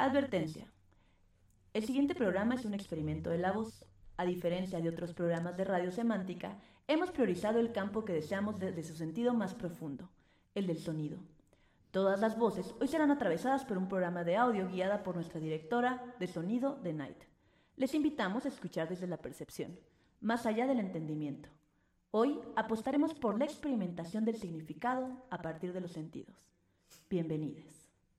Advertencia. El siguiente programa es un experimento de la voz. A diferencia de otros programas de radio semántica, hemos priorizado el campo que deseamos desde su sentido más profundo, el del sonido. Todas las voces hoy serán atravesadas por un programa de audio guiada por nuestra directora de sonido de Night. Les invitamos a escuchar desde la percepción, más allá del entendimiento. Hoy apostaremos por la experimentación del significado a partir de los sentidos. Bienvenidos.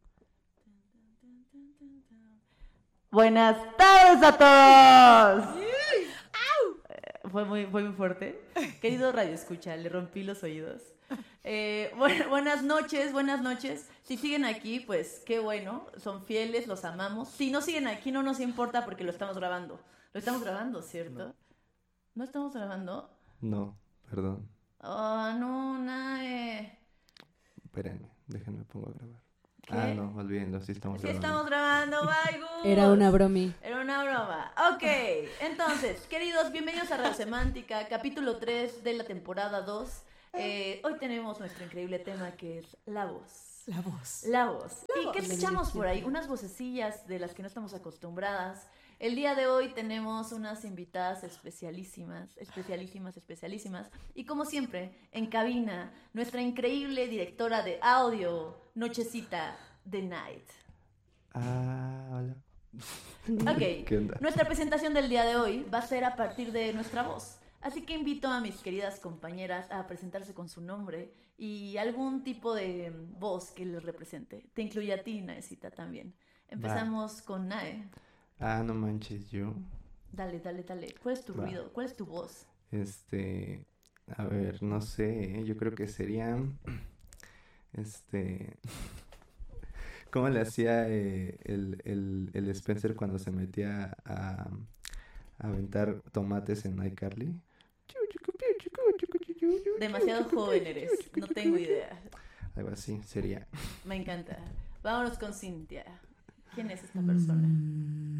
Buenas tardes a todos. Fue muy fuerte. Querido Radio Escucha, le rompí los oídos. Buenas noches. Si siguen aquí, pues qué bueno, son fieles, los amamos. Si no siguen aquí, no nos importa porque lo estamos grabando. Lo estamos grabando, ¿cierto? ¿No estamos grabando? No, perdón. Oh, no, Nae. Espérenme, déjenme pongo a grabar. ¿Qué? No, olvídenlo, sí estamos Sí grabando. estamos grabando, bye, Gus. Era una broma. Ok, entonces, queridos, bienvenidos a Radio Semántica, capítulo 3 de la temporada 2. Hoy tenemos nuestro increíble tema que es la voz. La voz. ¿Y qué escuchamos por ahí? Unas vocecillas de las que no estamos acostumbradas. El día de hoy tenemos unas invitadas especialísimas. Y como siempre, en cabina, nuestra increíble directora de audio, Nochecita de Night. Hola. Ok, ¿Qué onda? nuestra presentación del día de hoy va a ser a partir de nuestra voz. Así que invito a mis queridas compañeras a presentarse con su nombre y algún tipo de voz que les represente. Te incluye a ti, Naecita, también. Empezamos con Nae. No manches, yo. Dale. ¿Cuál es tu ruido? ¿Cuál es tu voz? A ver, no sé, yo creo que sería, ¿cómo le hacía el Spencer cuando se metía a aventar tomates en iCarly? Demasiado joven eres, no tengo idea. Algo así sería. Me encanta. Vámonos con Cintia. ¿Quién es esta persona?